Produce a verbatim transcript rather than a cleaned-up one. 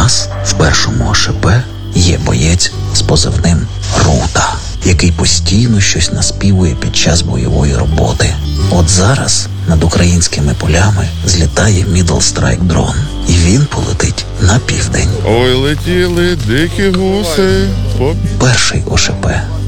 нас в першому ОШП є боєць з позивним Рута, який постійно щось наспівує під час бойової роботи. От зараз над українськими полями злітає Middle Strike дрон, і він полетить на південь. Ой, летіли дикі гуси. По... Перший ОШП.